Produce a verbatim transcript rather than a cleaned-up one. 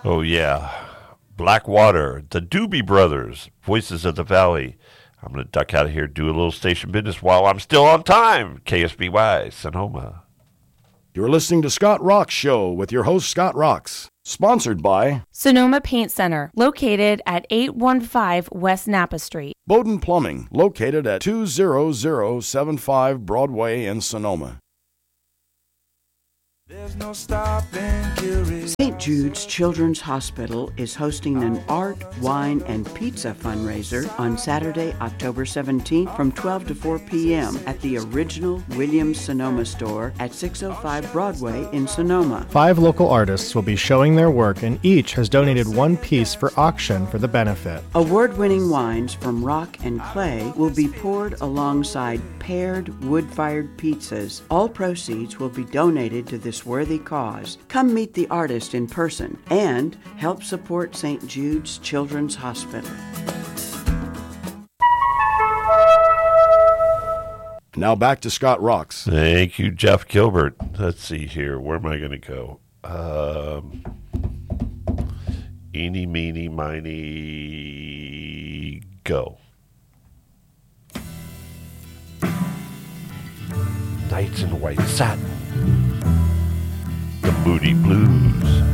Oh, yeah. Blackwater, the Doobie Brothers, Voices of the Valley. I'm going to duck out of here, do a little station business while I'm still on time. K S B Y, Sonoma. You're listening to Scott Rock's Show with your host, Scott Rocks. Sponsored by Sonoma Paint Center, located at eight one five West Napa Street. Bowden Plumbing, located at two zero zero seven five Broadway in Sonoma. There's no stopping curiosity. Saint Jude's Children's Hospital is hosting an art, wine, and pizza fundraiser on Saturday, October seventeenth from twelve to four p.m. at the original Williams Sonoma store at six oh five Broadway in Sonoma. Five local artists will be showing their work, and each has donated one piece for auction for the benefit. Award-winning wines from Rock and Clay will be poured alongside paired wood-fired pizzas. All proceeds will be donated to this worthy cause. Come meet the artist in person and help support Saint Jude's Children's Hospital. Now back to Scott Rocks. Thank you, Jeff Gilbert. Let's see here. Where am I going to go? Um, eeny, meeny, miny, go. Nights in white satin. The Moody Blues.